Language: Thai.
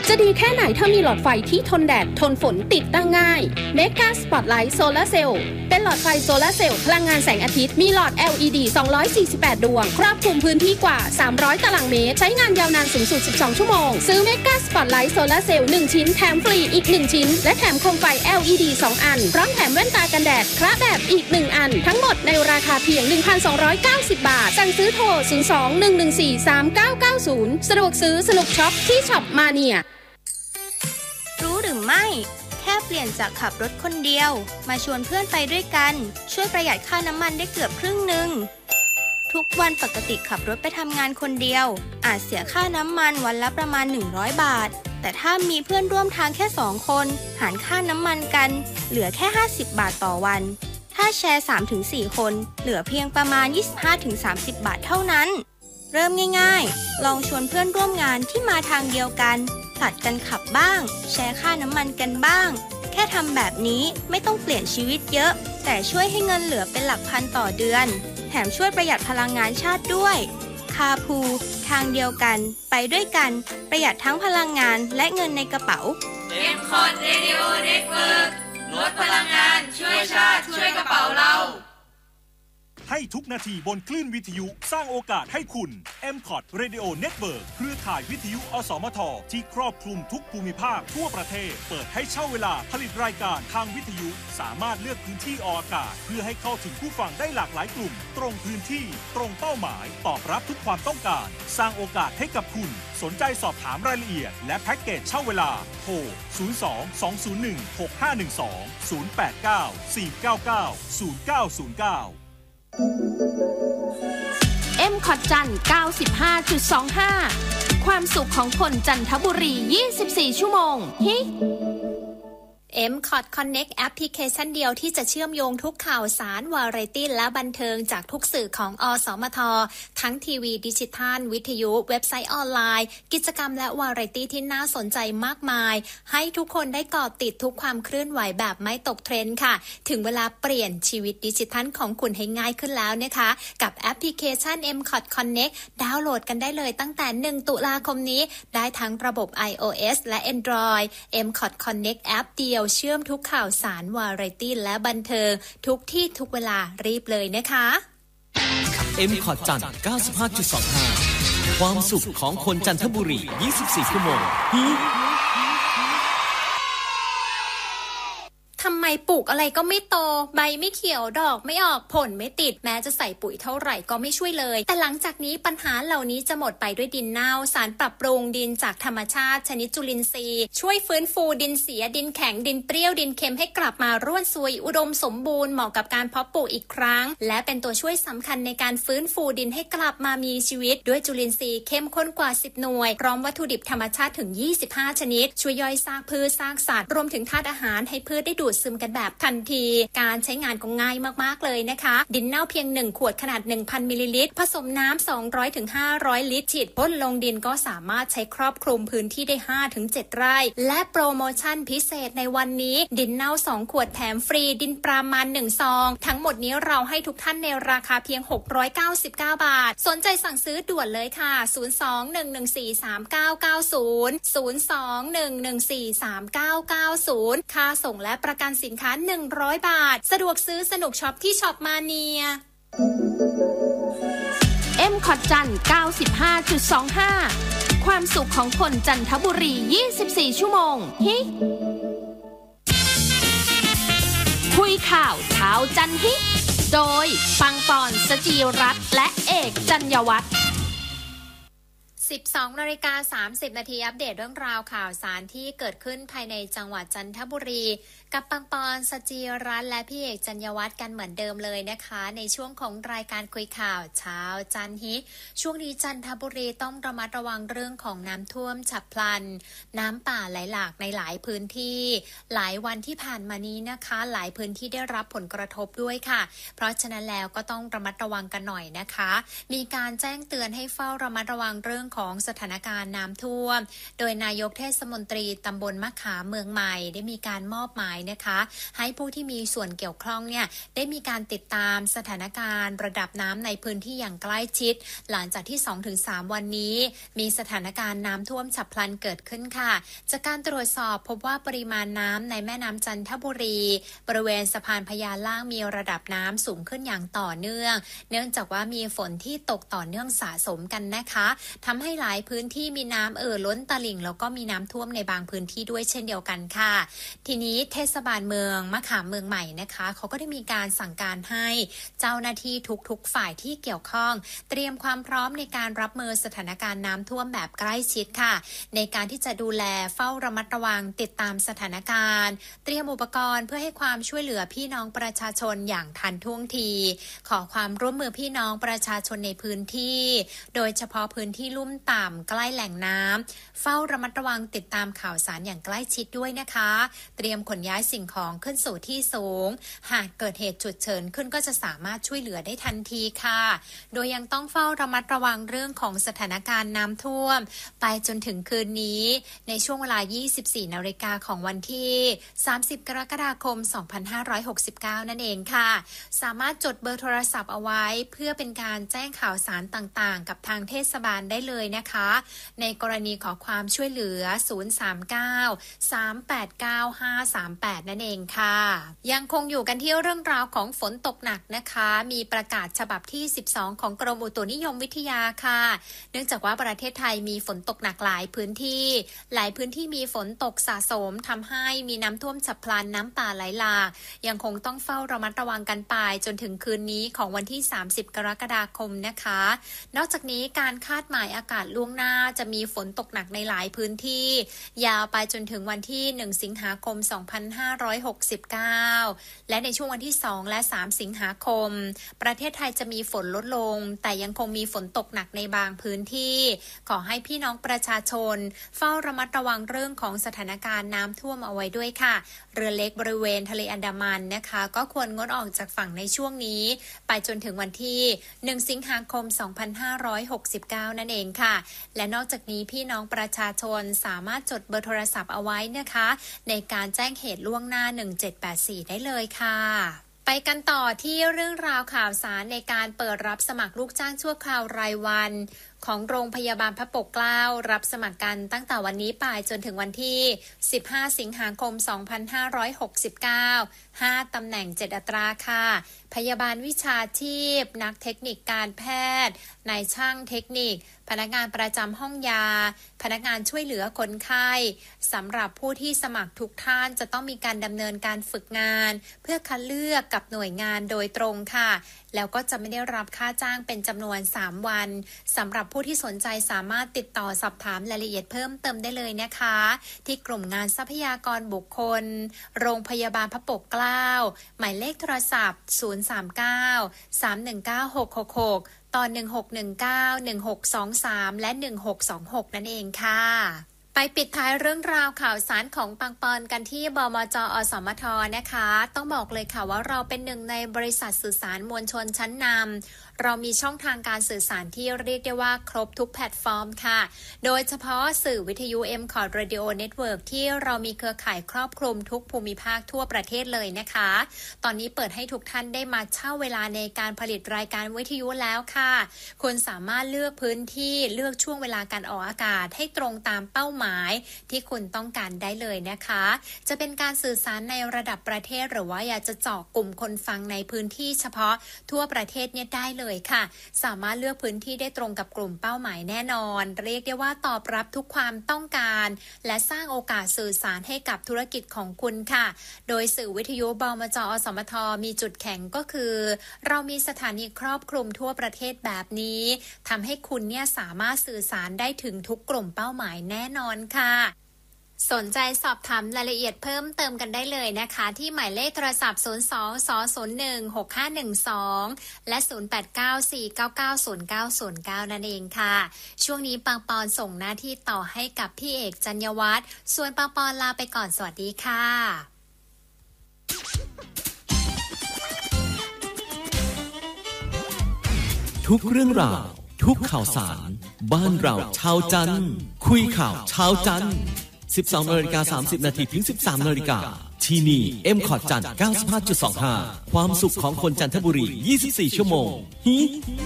จะดีแค่ไหนถ้ามีหลอดไฟที่ทนแดดทนฝนติดตั้งง่าย Mega Spotlight Solar Cell เป็นหลอดไฟโซลาร์เซลล์พลังงานแสงอาทิตย์มีหลอด LED 248 ดวงครอบคลุมพื้นที่กว่า300ตารางเมตรใช้งานยาวนานสูงสุด12ชั่วโมงซื้อ Mega Spotlight Solar Cell 1 ชิ้นแถมฟรีอีก1ชิ้นและแถมโคมไฟ LED 2 อันพร้อมแถมแว่นตากันแดดคละแบบอีก1อันทั้งหมดในราคาเพียง 1,290 บาทสั่งซื้อโทร 02-114-3990 สะดวกซื้อสนุกช็อปที่ช็อปมาเนียรู้หรือไม่แค่เปลี่ยนจากขับรถคนเดียวมาชวนเพื่อนไปด้วยกันช่วยประหยัดค่าน้ำมันได้เกือบครึ่งหนึ่งทุกวันปกติขับรถไปทำงานคนเดียวอาจเสียค่าน้ำมันวันละประมาณ100บาทแต่ถ้ามีเพื่อนร่วมทางแค่2คนหารค่าน้ำมันกันเหลือแค่50บาทต่อวันถ้าแชร์ 3-4 คนเหลือเพียงประมาณ 25-30 บาทเท่านั้นเริ่มง่ายๆลองชวนเพื่อนร่วมงานที่มาทางเดียวกันผลัดกันขับบ้างแชร์ค่าน้ำมันกันบ้างแค่ทำแบบนี้ไม่ต้องเปลี่ยนชีวิตเยอะแต่ช่วยให้เงินเหลือเป็นหลักพันต่อเดือนแถมช่วยประหยัดพลังงานชาติด้วยคาพูทางเดียวกันไปด้วยกันประหยัดทั้งพลังงานและเงินในกระเป๋า M-Cot Radio Network ลดพลังงานช่วยชาติช่วยกระเป๋าเราให้ทุกนาทีบนคลื่นวิทยุสร้างโอกาสให้คุณ M-Cot Radio Network เครือข่ายวิทยุอสมทที่ครอบคลุมทุกภูมิภาคทั่วประเทศเปิดให้เช่าเวลาผลิตรายการทางวิทยุสามารถเลือกพื้นที่ออกอากาศเพื่อให้เข้าถึงผู้ฟังได้หลากหลายกลุ่มตรงพื้นที่ตรงเป้าหมายตอบรับทุกความต้องการสร้างโอกาสให้กับคุณสนใจสอบถามรายละเอียดและแพ็กเกจเช่าเวลาโทร 02-201-6512 089-499-0909 M-Cot จันทร์ 95.25 ความสุขของคนจันทบุรี 24 ชั่วโมงฮิ M-Cot Connect แอปพลิเคชันเดียวที่จะเชื่อมโยงทุกข่าวสารวาไรตี้และบันเทิงจากทุกสื่อของอสมททั้งทีวีดิจิทัลวิทยุเว็บไซต์ออนไลน์กิจกรรมและวาไรตี้ที่น่าสนใจมากมายให้ทุกคนได้เกาะติดทุกความเคลื่อนไหวแบบไม่ตกเทรนด์ค่ะถึงเวลาเปลี่ยนชีวิตดิจิทัลของคุณให้ง่ายขึ้นแล้วนะคะกับแอปพลิเคชัน M-Cot Connect ดาวน์โหลดกันได้เลยตั้งแต่1ตุลาคมนี้ได้ทั้งระบบ iOS และ Android M-Cot Connect แอปเดียวเชื่อมทุกข่าวสารวาไรตี้และบันเทิงทุกที่ทุกเวลารีบเลยนะคะ M-Cot จันทร์ 95.25 ความสุขของคนจันทบุรี 24 ชั่วโมงทำไมปลูกอะไรก็ไม่โตใบไม่เขียวดอกไม่ออกผลไม่ติดแม้จะใส่ปุ๋ยเท่าไหร่ก็ไม่ช่วยเลยแต่หลังจากนี้ปัญหาเหล่านี้จะหมดไปด้วยดินเน่าสารปรับปรุงดินจากธรรมชาติชนิดจุลินทรีย์ช่วยฟื้นฟูดินเสียดินแข็งดินเปรี้ยวดินเค็มให้กลับมาร่วนซุยอุดมสมบูรณ์เหมาะกับการเพาะปลูกอีกครั้งและเป็นตัวช่วยสำคัญในการฟื้นฟูดินให้กลับมามีชีวิตด้วยจุลินทรีย์เข้มข้นกว่า10หน่วยพร้อมวัตถุดิบธรรมชาติถึง25ชนิดช่วยย่อยซากพืชซากสัตว์รวมถึงธาตุอาหารให้พืชได้ดูดซึมกันแบบทันทีการใช้งานก็ง่ายมากๆเลยนะคะดินเน่าเพียง1ขวดขนาด 1,000 มิลลิลิตรผสมน้ำ200ถึง500ลิตรฉีดพ่นลงดินก็สามารถใช้ครอบคลุมพื้นที่ได้5ถึง7ไร่และโปรโมชั่นพิเศษในวันนี้ดินเน่า2ขวดแถมฟรีดินปรามาณ1ซองทั้งหมดนี้เราให้ทุกท่านในราคาเพียง699บาทสนใจสั่งซื้อด่วนเลยค่ะ02-114-3990 02-114-3990ค่าส่งและประกันสินค้า100 บาทสะดวกซื้อสนุกช็อปที่ช็อปมาเนีย M-Cot จันทร์ 95.25 ความสุขของคนจันทบุรี 24 ชั่วโมงฮิคุยข่าวเช้าจันฮิโดยปังปอนสจีรัตน์และเอกจัญญวัฒน์ 12:30 นาทีอัปเดตเรื่องราวข่าวสารที่เกิดขึ้นภายในจังหวัดจันทบุรีกับปังปอนสจีรัตน์และพี่เอกจัญญวัฒน์กันเหมือนเดิมเลยนะคะในช่วงของรายการคุยข่าวเช้าจันฮิช่วงนี้จันทบุรีต้องระมัดระวังเรื่องของน้ำท่วมฉับพลันน้ำป่าไหลหลากในหลายพื้นที่หลายวันที่ผ่านมานี้นะคะหลายพื้นที่ได้รับผลกระทบด้วยค่ะเพราะฉะนั้นแล้วก็ต้องระมัดระวังกันหน่อยนะคะมีการแจ้งเตือนให้เฝ้าระมัดระวังเรื่องของสถานการณ์น้ำท่วมโดยนายกเทศมนตรีตำบลมะขามเมืองใหม่ได้มีการมอบหมายนะคะให้ผู้ที่มีส่วนเกี่ยวข้องเนี่ยได้มีการติดตามสถานการณ์ระดับน้ำในพื้นที่อย่างใกล้ชิดหลังจากที่ 2-3 วันนี้มีสถานการณ์น้ำท่วมฉับพลันเกิดขึ้นค่ะจากการตรวจสอบพบว่าปริมาณน้ำในแม่น้ำจันทบุรีบริเวณสะพานพญาล่างมีระดับน้ำสูงขึ้นอย่างต่อเนื่องเนื่องจากว่ามีฝนที่ตกต่อเนื่องสะสมกันนะคะทำให้หลายพื้นที่มีน้ำล้นตลิ่งแล้วก็มีน้ำท่วมในบางพื้นที่ด้วยเช่นเดียวกันค่ะทีนี้เทศบาลเมืองมะขามเมืองใหม่นะคะเขาก็ได้มีการสั่งการให้เจ้าหน้าที่ทุกฝ่ายที่เกี่ยวข้องเตรียมความพร้อมในการรับมือสถานการณ์น้ำท่วมแบบใกล้ชิดค่ะในการที่จะดูแลเฝ้าระมัดระวังติดตามสถานการณ์เตรียมอุปกรณ์เพื่อให้ความช่วยเหลือพี่น้องประชาชนอย่างทันท่วงทีขอความร่วมมือพี่น้องประชาชนในพื้นที่โดยเฉพาะพื้นที่ลุ่มต่ำใกล้แหล่งน้ำเฝ้าระมัดระวังติดตามข่าวสารอย่างใกล้ชิดด้วยนะคะเตรียมขนย้ายสิ่งของขึ้นสู่ที่สูงหากเกิดเหตุฉุกเฉินขึ้นก็จะสามารถช่วยเหลือได้ทันทีค่ะโดยยังต้องเฝ้าระมัดระวังเรื่องของสถานการณ์น้ำท่วมไปจนถึงคืนนี้ในช่วงเวลา 24 นาฬิกาของวันที่30 กรกฎาคม 2569 นั่นเองค่ะสามารถจดเบอร์โทรศัพท์เอาไว้เพื่อเป็นการแจ้งข่าวสารต่างๆกับทางเทศบาลได้เลยนะคะในกรณีขอความช่วยเหลือ 039-389-538 นั่นเองค่ะยังคงอยู่กันที่เรื่องราวของฝนตกหนักนะคะมีประกาศฉบับที่ 12 ของกรมอุตุนิยมวิทยาค่ะเนื่องจากว่าประเทศไทยมีฝนตกหนักหลายพื้นที่มีฝนตกสะสมทำให้มีน้ำท่วมฉับพลันน้ำป่าไหลหลากยังคงต้องเฝ้าระมัดระวังกันไปจนถึงคืนนี้ของวันที่30 กรกฎาคมนะคะนอกจากนี้การคาดหมายอากาศล่วงหน้าจะมีฝนตกหนักในหลายพื้นที่ยาวไปจนถึงวันที่1สิงหาคม2569และในช่วงวันที่2และ3สิงหาคมประเทศไทยจะมีฝนลดลงแต่ยังคงมีฝนตกหนักในบางพื้นที่ขอให้พี่น้องประชาชนเฝ้าระมัดระวังเรื่องของสถานการณ์น้ำท่วมเอาไว้ด้วยค่ะเรือเล็กบริเวณทะเลอันดามันนะคะก็ควรงดออกจากฝั่งในช่วงนี้ไปจนถึงวันที่1สิงหาคม2569นั่นเองค่ะและนอกจากนี้พี่น้องประชาชนสามารถจดเบอร์โทรศัพท์เอาไว้นะคะในการแจ้งเหตุล่วงหน้า1784ได้เลยค่ะไปกันต่อที่เรื่องราวข่าวสารในการเปิดรับสมัครลูกจ้างชั่วคราวรายวันของโรงพยาบาลพระปกเกล้ารับสมัครกันตั้งแต่วันนี้ไปจนถึงวันที่15สิงหาคม2569 5ตำแหน่ง7อัตราค่ะพยาบาลวิชาชีพนักเทคนิคการแพทย์นายช่างเทคนิคพนักงานประจำห้องยาพนักงานช่วยเหลือคนไข้สำหรับผู้ที่สมัครทุกท่านจะต้องมีการดำเนินการฝึกงานเพื่อคัดเลือกกับหน่วยงานโดยตรงค่ะแล้วก็จะไม่ได้รับค่าจ้างเป็นจำนวน3วันสำหรับผู้ที่สนใจสามารถติดต่อสอบถามรายละเอียดเพิ่มเติมได้เลยนะคะที่กลุ่มงานทรัพยากรบุคคลโรงพยาบาลพระปกเกล้าหมายเลขโทรศัพท์039-319-666ต่อ1619-1623และ1626นั่นเองค่ะไปปิดท้ายเรื่องราวข่าวสารของปังปอนกันที่บมจ.อสมทนะคะต้องบอกเลยค่ะว่าเราเป็นหนึ่งในบริษัทสื่อสารมวลชนชั้นนำเรามีช่องทางการสื่อสารที่เรียกได้ว่าครบทุกแพลตฟอร์มค่ะโดยเฉพาะสื่อวิทยุ MCOT Radio Network ที่เรามีเครือข่ายครอบคลุมทุกภูมิภาคทั่วประเทศเลยนะคะตอนนี้เปิดให้ทุกท่านได้มาเช่าเวลาในการผลิตรายการวิทยุแล้วค่ะคุณสามารถเลือกพื้นที่เลือกช่วงเวลาการออกอากาศให้ตรงตามเป้าหมายที่คุณต้องการได้เลยนะคะจะเป็นการสื่อสารในระดับประเทศหรือว่าอยากจะเจาะกลุ่มคนฟังในพื้นที่เฉพาะทั่วประเทศเนี่ยได้เลยค่ะสามารถเลือกพื้นที่ได้ตรงกับกลุ่มเป้าหมายแน่นอนเรียกได้ว่าตอบรับทุกความต้องการและสร้างโอกาสสื่อสารให้กับธุรกิจของคุณค่ะโดยสื่อวิทยุบมจ.อสมทมีจุดแข็งก็คือเรามีสถานีครอบคลุมทั่วประเทศแบบนี้ทำให้คุณเนี่ยสามารถสื่อสารได้ถึงทุกกลุ่มเป้าหมายแน่นอนค่ะสนใจสอบถามรายละเอียดเพิ่มเติมกันได้เลยนะคะที่หมายเลขโทรศัพท์02-201-6512และ0894990909นั่นเองค่ะช่วงนี้ปังปอนส่งหน้าที่ต่อให้กับพี่เอกจัญญวัฒน์ส่วนปังปอนลาไปก่อนสวัสดีค่ะทุกเรื่องราวทุกข่าวสารบ้านเราชาวจันทร์คุยข่าวชาวจันทร์ 12:30 น.ถึง 13 น.ที่นี่ M-Cot จันทร์ 95.25 ความสุขของคนจันทบุรี 24 ชั่วโมง